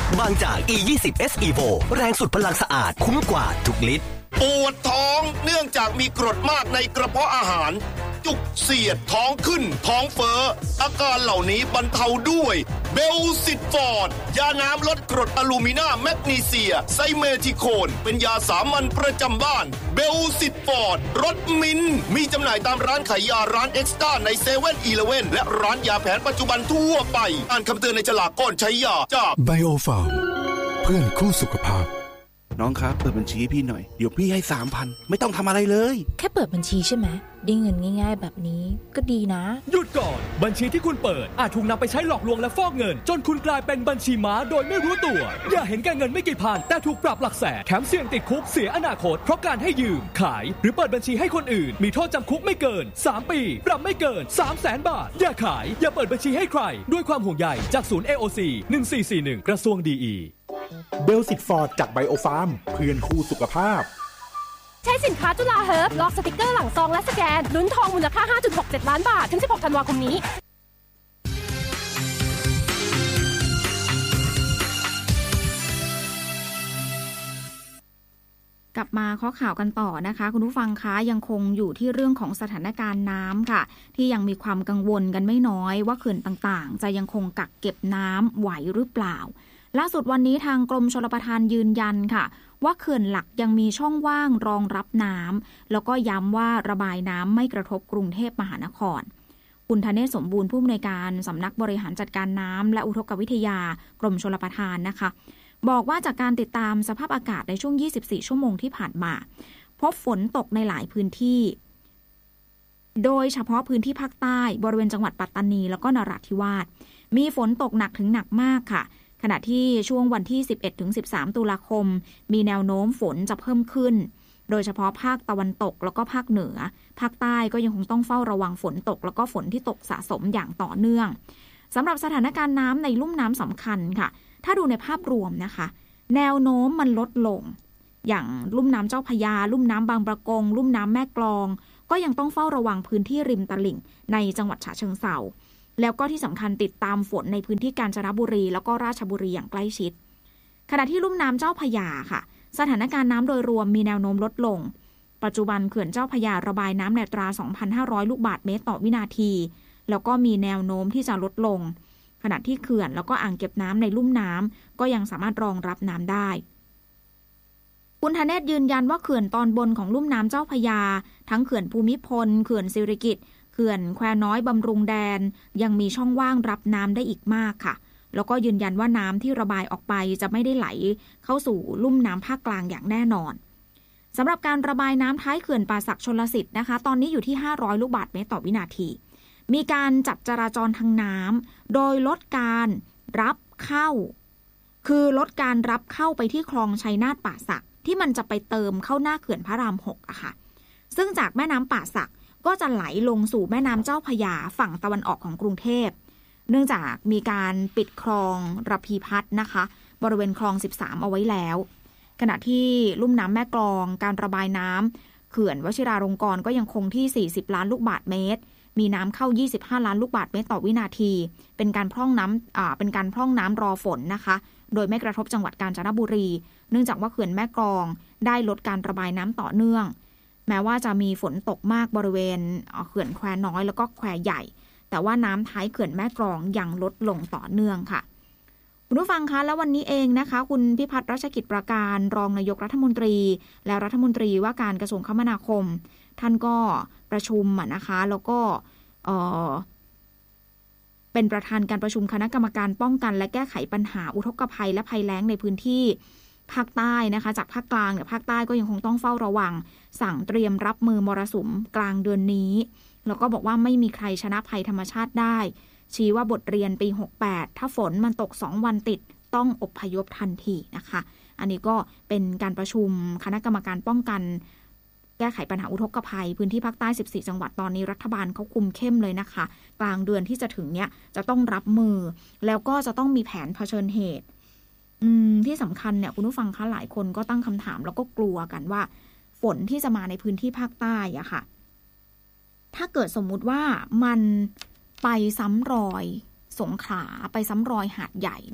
บางจาก E20 S Evo แรงสุดพลังสะอาดคุ้มกว่าทุกลิตรปวดท้องเนื่องจากมีกรดมากในกระเพาะอาหารจุกเสียดท้องขึ้นท้องเฟ้ออาการเหล่านี้บรรเทาด้วยเบลซิตฟอร์ดยาน้ำลดกรดอลูมินาแมกนีเซียไซเมทิโคนเป็นยาสามัญประจำบ้านเบลซิตฟอร์ดรสมิ้นมีจำหน่ายตามร้านขายยาร้านเอ็กซ์ต้าในเซเว่นอีเลฟเว่นและร้านยาแผนปัจจุบันทั่วไปอ่านคำเตือนในฉลากก่อนใช้ยาจากไบโอฟาร์มเพื่อนคู่สุขภาพน้องครับเปิดบัญชีให้พี่หน่อยเดี๋ยวพี่ให้ 3,000 ไม่ต้องทำอะไรเลยแค่เปิดบัญชีใช่ไหมได้เงินง่ายๆแบบนี้ก็ดีนะหยุดก่อนบัญชีที่คุณเปิดอาจถูกนำไปใช้หลอกลวงและฟอกเงินจนคุณกลายเป็นบัญชีม้าโดยไม่รู้ตัวอย่าเห็นแก่เงินไม่กี่พันแต่ถูกปรับหลักแสนแถมเสี่ยงติดคุกเสียอนาคตเพราะการให้ยืมขายหรือเปิดบัญชีให้คนอื่นมีโทษจำคุกไม่เกิน3 ปีปรับไม่เกิน 300,000 บาทอย่าขายอย่าเปิดบัญชีให้ใครด้วยความห่วงใยจากศูนย์ AOC 1441กระทรวงดีเบลซิตฟอร์ดจากไบโอฟาร์มเพื่อนคู่สุขภาพใช้สินค้าจุฬาเฮิร์บลอกสติกเกอร์หลังซองและสแกนลุ้นทองมูลค่า 5.67 ล้านบาทถึง16 ธันวาคมนี้กลับมาข้อข่าวกันต่อนะคะคุณผู้ฟังคะยังคงอยู่ที่เรื่องของสถานการณ์น้ำค่ะที่ยังมีความกังวลกันไม่น้อยว่าเขื่อนต่างๆจะยังคงกักเก็บน้ำไหวหรือเปล่าล่าสุดวันนี้ทางกรมชลประทานยืนยันค่ะว่าเขื่อนหลักยังมีช่องว่างรองรับน้ำแล้วก็ย้ำว่าระบายน้ำไม่กระทบกรุงเทพมหานครคุณธเนศสมบูรณ์ผู้อำนวยการสำนักบริหารจัดการน้ำและอุทกวิทยากรมชลประทานนะคะบอกว่าจากการติดตามสภาพอากาศในช่วง24ชั่วโมงที่ผ่านมาพบฝนตกในหลายพื้นที่โดยเฉพาะพื้นที่ภาคใต้บริเวณจังหวัดปัตตานีแล้วก็นราธิวาสมีฝนตกหนักถึงหนักมากค่ะขณะที่ช่วงวันที่ 11-13 ตุลาคมมีแนวโน้มฝนจะเพิ่มขึ้นโดยเฉพาะภาคตะวันตกแล้วก็ภาคเหนือภาคใต้ก็ยังคงต้องเฝ้าระวังฝนตกแล้วก็ฝนที่ตกสะสมอย่างต่อเนื่องสำหรับสถานการณ์น้ำในลุ่มน้ำสำคัญค่ะถ้าดูในภาพรวมนะคะแนวโน้มมันลดลงอย่างลุ่มน้ำเจ้าพระยาลุ่มน้ำบางประกงลุ่มน้ำแม่กลองก็ยังต้องเฝ้าระวังพื้นที่ริมตลิ่งในจังหวัดฉะเชิงเทราแล้วก็ที่สำคัญติดตามฝนในพื้นที่กาญจนบุรีแล้วก็ราชบุรีอย่างใกล้ชิดขณะที่ลุ่มน้ำเจ้าพระยาค่ะสถานการณ์น้ำโดยรวมมีแนวโน้มลดลงปัจจุบันเขื่อนเจ้าพระยาระบายน้ำในอัตรา 2,500 ลูกบาศก์เมตรต่อวินาทีแล้วก็มีแนวโน้มที่จะลดลงขณะที่เขื่อนแล้วก็อ่างเก็บน้ำในลุ่มน้ำก็ยังสามารถรองรับน้ำได้คุณธเนศยืนยันว่าเขื่อนตอนบนของลุ่มน้ำเจ้าพระยาทั้งเขื่อนภูมิพลเขื่อนสิริกิติ์เขื่อนแควน้อยบำรุงแดนยังมีช่องว่างรับน้ำได้อีกมากค่ะแล้วก็ยืนยันว่าน้ำที่ระบายออกไปจะไม่ได้ไหลเข้าสู่ลุ่มน้ำภาคกลางอย่างแน่นอนสำหรับการระบายน้ำท้ายเขื่อนป่าสักชลสิทธิ์นะคะตอนนี้อยู่ที่500ลูกบาศก์เมตรต่อวินาทีมีการจัดจราจรทางน้ำโดยลดการรับเข้าคือลดการรับเข้าไปที่คลองชัยนาทป่าสักที่มันจะไปเติมเข้าหน้าเขื่อนพระราม6อะค่ะซึ่งจากแม่น้ำป่าสักก็จะไหลลงสู่แม่น้ำเจ้าพระยาฝั่งตะวันออกของกรุงเทพเนื่องจากมีการปิดคลองระพีพัฒน์นะคะบริเวณคลอง13เอาไว้แล้วขณะที่ลุ่มน้ำแม่กลองการระบายน้ำเขื่อนวชิราลงกรณ์ก็ยังคงที่40ล้านลูกบาศก์เมตรมีน้ำเข้า25ล้านลูกบาศก์เมตรต่อวินาทีเป็นการพร่องน้ำรอฝนนะคะโดยไม่กระทบจังหวัดกาญจนบุรีเนื่องจากว่าเขื่อนแม่กลองได้ลดการระบายน้ำต่อเนื่องแม้ว่าจะมีฝนตกมากบริเวณเขื่อนแควน้อยแล้วก็แควใหญ่แต่ว่าน้ำท้ายเขื่อนแม่กลองยังลดลงต่อเนื่องค่ะคุณผู้ฟังคะแล้ววันนี้เองนะคะคุณพิพัฒน์รัชกิจประการรองนายกรัฐมนตรีและรัฐมนตรีว่าการกระทรวงคมนาคมท่านก็ประชุมนะคะแล้วก็เป็นประธานการประชุมคณะกรรมการป้องกันและแก้ไขปัญหาอุทกภัยและภัยแล้งในพื้นที่ภาคใต้นะคะจากภาคกลางเนี่ยภาคใต้ก็ยังคงต้องเฝ้าระวังสั่งเตรียมรับมือมรสุมกลางเดือนนี้แล้วก็บอกว่าไม่มีใครชนะภัยธรรมชาติได้ชี้ว่าบทเรียนปี68ถ้าฝนมันตก2วันติดต้องอพยพทันทีนะคะอันนี้ก็เป็นการประชุมคณะกรรมการป้องกันแก้ไขปัญหาอุทกภัยพื้นที่ภาคใต้14จังหวัดตอนนี้รัฐบาลเขาคุมเข้มเลยนะคะกลางเดือนที่จะถึงเนี้ยจะต้องรับมือแล้วก็จะต้องมีแผนเผชิญเหตุที่สำคัญเนี่ยคุณผู้ฟังคะหลายคนก็ตั้งคำถามแล้วก็กลัวกันว่าฝนที่จะมาในพื้นที่ภาคใต้อะค่ะถ้าเกิดสมมุติว่ามันไปซ้ำรอยสงขลาไปซ้ำรอยหาดใหญ่เนี่ย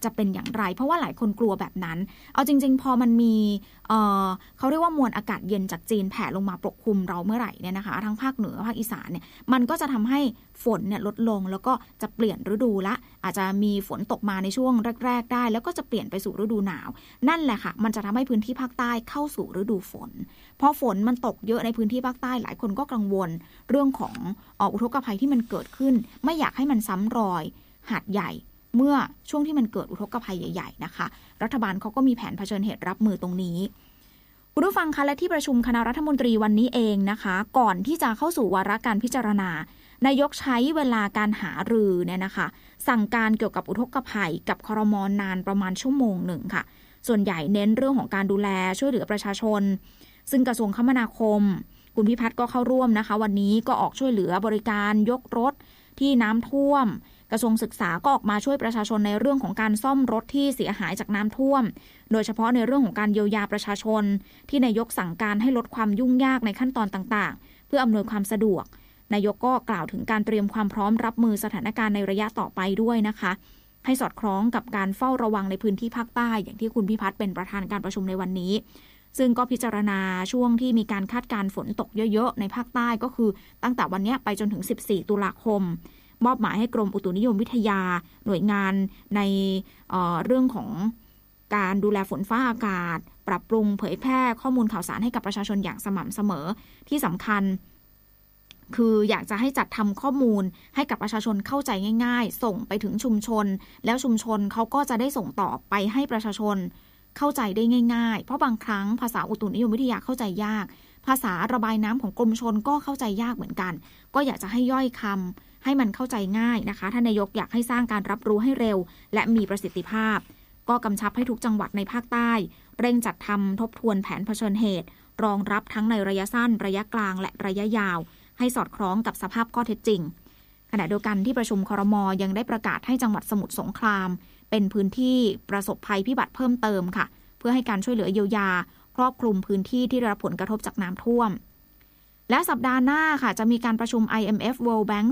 จะเป็นอย่างไรเพราะว่าหลายคนกลัวแบบนั้นเอาจริงๆพอมันมีเขาเรียกว่ามวลอากาศเย็นจากจีนแผ่ลงมาปกคลุมเราเมื่อไหร่เนี่ยนะคะทั้งภาคเหนือภาคอีสานเนี่ยมันก็จะทำให้ฝนเนี่ยลดลงแล้วก็จะเปลี่ยนฤดูละอาจจะมีฝนตกมาในช่วงแรกๆได้แล้วก็จะเปลี่ยนไปสู่ฤดูหนาวนั่นแหละค่ะมันจะทำให้พื้นที่ภาคใต้เข้าสู่ฤดูฝนพอฝนมันตกเยอะในพื้นที่ภาคใต้หลายคนก็กังวลเรื่องของอุทกภัยที่มันเกิดขึ้นไม่อยากให้มันซ้ำรอยหาดใหญ่เมื่อช่วงที่มันเกิดอุทกภัยใหญ่ๆนะคะรัฐบาลเขาก็มีแผนเผชิญเหตุรับมือตรงนี้คุณผู้ฟังคะและที่ประชุมคณะรัฐมนตรีวันนี้เองนะคะก่อนที่จะเข้าสู่วาระการพิจารณานายกใช้เวลาการหารือเนี่ยนะคะสั่งการเกี่ยวกับอุทกภัยกับครม.นานประมาณชั่วโมงหนึ่งค่ะส่วนใหญ่เน้นเรื่องของการดูแลช่วยเหลือประชาชนซึ่งกระทรวงคมนาคมคุณพิพัฒน์ก็เข้าร่วมนะคะวันนี้ก็ออกช่วยเหลือบริการยกรถที่น้ำท่วมกระทรวงศึกษาก็ออกมาช่วยประชาชนในเรื่องของการซ่อมรถที่เสียหายจากน้ำท่วมโดยเฉพาะในเรื่องของการเยียวยาประชาชนที่นายกสั่งการให้ลดความยุ่งยากในขั้นตอนต่างๆเพื่ออำนวยความสะดวกนายกก็กล่าวถึงการเตรียมความพร้อมรับมือสถานการณ์ในระยะต่อไปด้วยนะคะให้สอดคล้องกับการเฝ้าระวังในพื้นที่ภาคใต้อย่างที่คุณพิพัฒน์เป็นประธานการประชุมในวันนี้ซึ่งก็พิจารณาช่วงที่มีการคาดการณ์ฝนตกเยอะๆในภาคใต้ก็คือตั้งแต่วันนี้ไปจนถึง14ตุลาคมมอบหมายให้กรมอุตุนิยมวิทยาหน่วยงานในเรื่องของการดูแลฝนฟ้าอากาศปรับปรุงเผยแพร่ข้อมูลข่าวสารให้กับประชาชนอย่างสม่ำเสมอที่สำคัญคืออยากจะให้จัดทำข้อมูลให้กับประชาชนเข้าใจง่ายๆส่งไปถึงชุมชนแล้วชุมชนเขาก็จะได้ส่งต่อไปให้ประชาชนเข้าใจได้ง่ายๆเพราะบางครั้งภาษาอุตุนิยมวิทยาเข้าใจยากภาษาระบายน้ำของกรมชลก็เข้าใจยากเหมือนกันก็อยากจะให้ย่อยคำให้มันเข้าใจง่ายนะคะท่านนายกอยากให้สร้างการรับรู้ให้เร็วและมีประสิทธิภาพก็กำชับให้ทุกจังหวัดในภาคใต้เร่งจัดทำทบทวนแผนเผชิญเหตุรองรับทั้งในระยะสั้นระยะกลางและระยะยาวให้สอดคล้องกับสภาพข้อเท็จจริงขณะเดียวกันที่ประชุมครม.ยังได้ประกาศให้จังหวัดสมุทรสงครามเป็นพื้นที่ประสบภัยพิบัติเพิ่มเติมค่ะเพื่อให้การช่วยเหลือเยียวยาครอบคลุมพื้นที่ที่ได้รับผลกระทบจากน้ำท่วมและสัปดาห์หน้าค่ะจะมีการประชุม IMF World Bank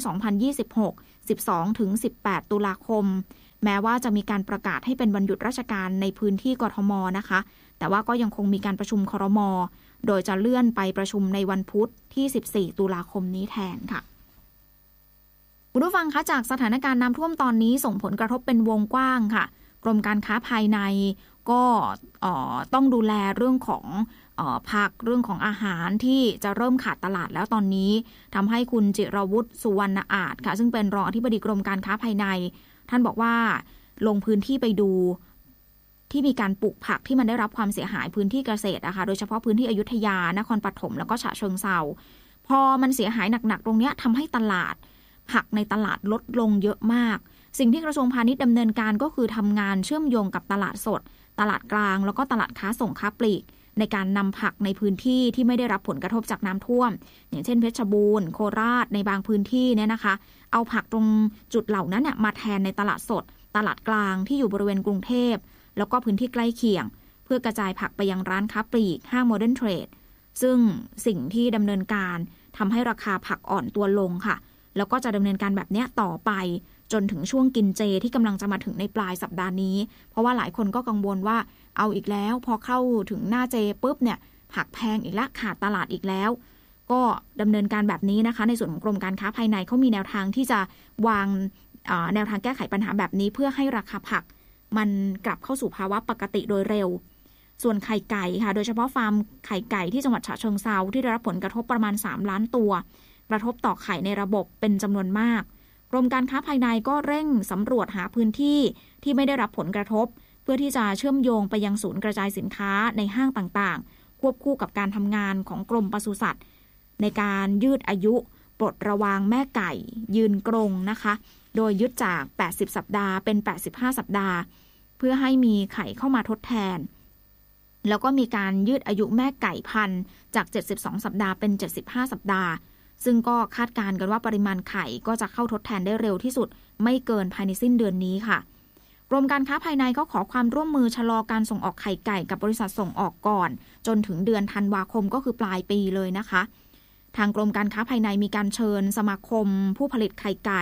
2026 12-18 ตุลาคมแม้ว่าจะมีการประกาศให้เป็นวันหยุดราชการในพื้นที่กทมนะคะแต่ว่าก็ยังคงมีการประชุมครม.โดยจะเลื่อนไปประชุมในวันพุธที่14ตุลาคมนี้แทนค่ะคุณผู้ฟังคะจากสถานการณ์น้ำท่วมตอนนี้ส่งผลกระทบเป็นวงกว้างค่ะกรมการค้าภายในก็ต้องดูแลเรื่องของผักเรื่องของอาหารที่จะเริ่มขาดตลาดแล้วตอนนี้ทำให้คุณจิรวุฒิสุวรรณอาจค่ะซึ่งเป็นรองอธิบดีกรมการค้าภายในท่านบอกว่าลงพื้นที่ไปดูที่มีการปลูกผักที่มันได้รับความเสียหายพื้นที่เกษตรนะคะโดยเฉพาะพื้นที่อยุธยานครปฐมแล้วก็ฉะเชิงเทราพอมันเสียหายหนักๆตรงนี้ทำให้ตลาดผักในตลาดลดลงเยอะมากสิ่งที่กระทรวงพาณิชย์ดำเนินการก็คือทำงานเชื่อมโยงกับตลาดสดตลาดกลางแล้วก็ตลาดค้าส่งค้าปลีกในการนำผักในพื้นที่ที่ไม่ได้รับผลกระทบจากน้ำท่วมอย่างเช่นเพชรบูรณ์โคราชในบางพื้นที่เนี่ยนะคะเอาผักตรงจุดเหล่านั้นมาแทนในตลาดสดตลาดกลางที่อยู่บริเวณกรุงเทพแล้วก็พื้นที่ใกล้เคียงเพื่อกระจายผักไปยังร้านค้าปลีกห้างโมเดิร์นเทรดซึ่งสิ่งที่ดำเนินการทำให้ราคาผักอ่อนตัวลงค่ะแล้วก็จะดำเนินการแบบนี้ต่อไปจนถึงช่วงกินเจที่กำลังจะมาถึงในปลายสัปดาห์นี้เพราะว่าหลายคนก็กังวลว่าเอาอีกแล้วพอเข้าถึงหน้าเจปุ๊บเนี่ยผักแพงอีกละขาดตลาดอีกแล้วก็ดำเนินการแบบนี้นะคะในส่วนของกรมการค้าภายในเขามีแนวทางที่จะวางแนวทางแก้ไขปัญหาแบบนี้เพื่อให้ราคาผักมันกลับเข้าสู่ภาวะปกติโดยเร็วส่วนไข่ไก่ค่ะโดยเฉพาะฟาร์มไข่ไก่ที่จังหวัดฉะเชิงเทราที่ได้รับผลกระทบประมาณ3ล้านตัวกระทบต่อไข่ในระบบเป็นจำนวนมากกรมการค้าภายในก็เร่งสำรวจหาพื้นที่ที่ไม่ได้รับผลกระทบเพื่อที่จะเชื่อมโยงไปยังศูนย์กระจายสินค้าในห้างต่างๆควบคู่กับการทำงานของกรมปศุสัตว์ในการยืดอายุปลดระวางแม่ไก่ยืนกรงนะคะโดยยึดจาก80สัปดาห์เป็น85สัปดาห์เพื่อให้มีไข่เข้ามาทดแทนแล้วก็มีการยืดอายุแม่ไก่พันธุ์จาก72สัปดาห์เป็น75สัปดาห์ซึ่งก็คาดการณ์กันว่าปริมาณไข่ก็จะเข้าทดแทนได้เร็วที่สุดไม่เกินภายในสิ้นเดือนนี้ค่ะกรมการค้าภายในก็ขอความร่วมมือชะลอการส่งออกไข่ไก่กับบริษัทส่งออกก่อนจนถึงเดือนธันวาคมก็คือปลายปีเลยนะคะทางกรมการค้าภายในมีการเชิญสมาคมผู้ผลิตไข่ไก่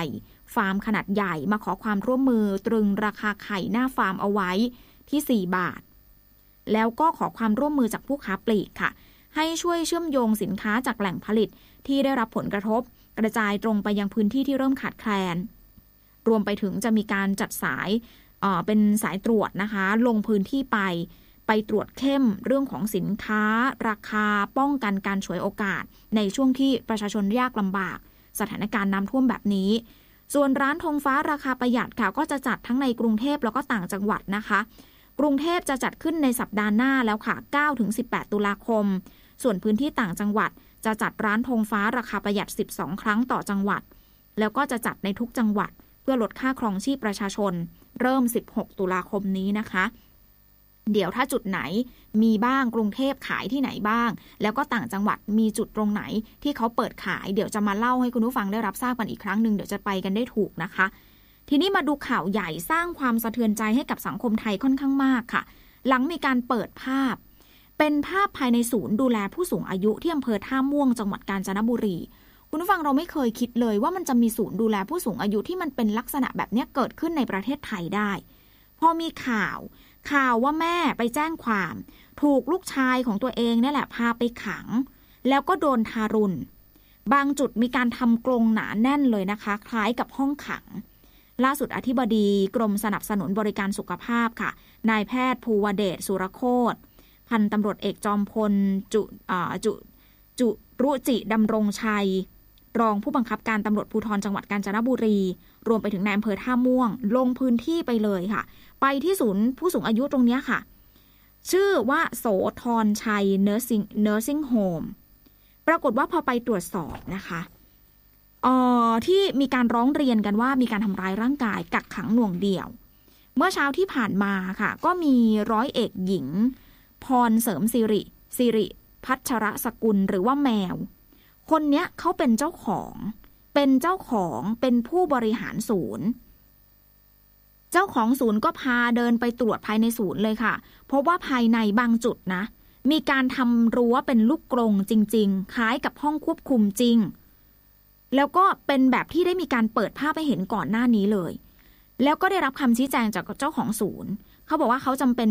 ฟาร์มขนาดใหญ่มาขอความร่วมมือตรึงราคาไข่หน้าฟาร์มเอาไว้ที่4 บาทแล้วก็ขอความร่วมมือจากผู้ค้าปลีกค่ะให้ช่วยเชื่อมโยงสินค้าจากแหล่งผลิตที่ได้รับผลกระทบกระจายตรงไปยังพื้นที่ที่เริ่มขาดแคลนรวมไปถึงจะมีการจัดสายเป็นสายตรวจนะคะลงพื้นที่ไปตรวจเข้มเรื่องของสินค้าราคาป้องกันการฉวยโอกาสในช่วงที่ประชาชนยากลำบากสถานการณ์น้ำท่วมแบบนี้ส่วนร้านธงฟ้าราคาประหยัดค่ะก็จะจัดทั้งในกรุงเทพแล้วก็ต่างจังหวัดนะคะกรุงเทพจะจัดขึ้นในสัปดาห์หน้าแล้วค่ะ 9-18 ตุลาคมส่วนพื้นที่ต่างจังหวัดจะจัดร้านธงฟ้าราคาประหยัด12 ครั้งต่อจังหวัดแล้วก็จะจัดในทุกจังหวัดเพื่อลดค่าครองชีพประชาชนเริ่ม16 ตุลาคมนี้นะคะเดี๋ยวถ้าจุดไหนมีบ้างกรุงเทพขายที่ไหนบ้างแล้วก็ต่างจังหวัดมีจุดตรงไหนที่เขาเปิดขายเดี๋ยวจะมาเล่าให้คุณผู้ฟังได้รับทราบกันอีกครั้งนึงเดี๋ยวจะไปกันได้ถูกนะคะทีนี้มาดูข่าวใหญ่สร้างความสะเทือนใจให้กับสังคมไทยค่อนข้างมากค่ะหลังมีการเปิดภาพเป็นภาพภายในศูนย์ดูแลผู้สูงอายุที่อำเภอท่าม่วงจังหวัดกาญจนบุรีคุณผู้ฟังเราไม่เคยคิดเลยว่ามันจะมีศูนย์ดูแลผู้สูงอายุที่มันเป็นลักษณะแบบนี้เกิดขึ้นในประเทศไทยได้พอมีข่าวว่าแม่ไปแจ้งความถูกลูกชายของตัวเองนี่แหละพาไปขังแล้วก็โดนทารุณบางจุดมีการทำกรงหนาแน่นเลยนะคะคล้ายกับห้องขังล่าสุดอธิบดีกรมสนับสนุนบริการสุขภาพค่ะนายแพทย์ภูวเดชสุรโคตรพันตำรวจเอกจอมพลจุรุจิดำรงชัยรองผู้บังคับการตำรวจภูธรจังหวัดกาญจนบุรีรวมไปถึงนายอำเภอท่าม่วงลงพื้นที่ไปเลยค่ะไปที่ศูนย์ผู้สูงอายุตรงนี้ค่ะชื่อว่าโสธรชัย Nursing Home ปรากฏว่าพอไปตรวจสอบนะคะที่มีการร้องเรียนกันว่ามีการทำร้ายร่างกายกักขังหน่วงเหนี่ยวเมื่อเช้าที่ผ่านมาค่ะก็มีร้อยเอกหญิงพรเสริมสิริพัชรสกุลหรือว่าแมวคนเนี้ยเขาเป็นเจ้าของเป็นผู้บริหารศูนย์เจ้าของศูนย์ก็พาเดินไปตรวจภายในศูนย์เลยค่ะเพราะว่าภายในบางจุดนะมีการทำรั้วเป็นลูกกรงจริงๆคล้ายกับห้องควบคุมจริงแล้วก็เป็นแบบที่ได้มีการเปิดภาพให้เห็นก่อนหน้านี้เลยแล้วก็ได้รับคำชี้แจงจากเจ้าของศูนย์เขาบอกว่าเขาจำเป็น